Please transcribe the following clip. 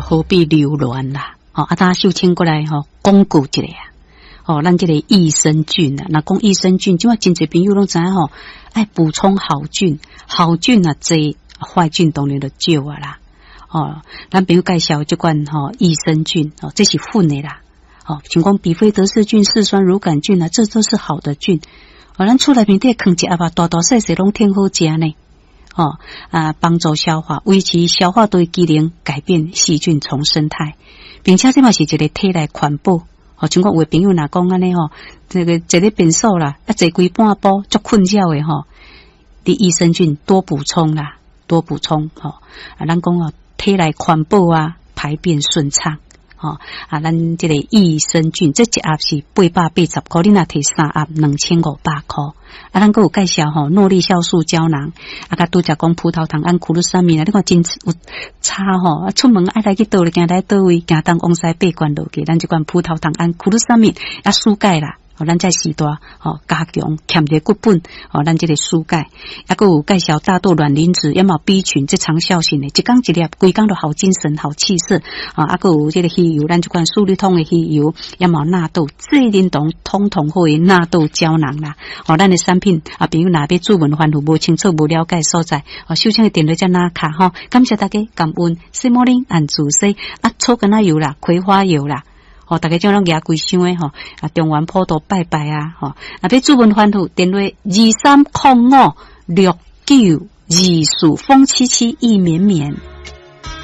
何必留恋啦？当秀清过来讲古一下咱这个益生菌啊，那讲益生菌，就真侪朋友拢知爱补充好菌，好菌啊多，坏菌当然就少啊啦。咱朋友介绍这款益生菌这是混的啦。像讲比菲德氏菌、嗜酸乳杆菌啊，这都是好的菌。咱厝内面底放一盒大大细细拢挺好食呢。帮助消化，维持消化道机能，改变细菌丛生态，并且这嘛是一个体内环保。像讲有朋友若讲安尼这个坐咧便所啦，坐规半晡足困扰的你益生菌多补充啦，多补充咱讲体内环保啊，排便顺畅。咱这个益生菌，这一盒是880块，你若摕3盒2500块。咱还有介绍诺丽酵素胶囊，甲拄则讲葡萄糖胺库鲁沙米，你看真有差出门爱来去倒咧，行来倒位，行东往西8关落去，咱这款葡萄糖胺库鲁沙米输钙啦。咱这时代加强欠的骨本咱这个输钙，还有介绍大豆卵磷脂，也有 B 群，这长效性的，一缸一粒，规缸都好精神、好气色还有这个鱼油，咱这款素立通的鱼油，也有纳豆，这灵动通通好的纳豆胶囊啦。咱的产品朋友若要注文烦恼无清楚、无了解所在秀清的电话在哪卡感谢大家，感恩西摩林按主 C 草根油啦、葵花油啦。大家将咱牙规箱的中原普渡拜拜要注文烦恼，电话23056924，风77意绵绵。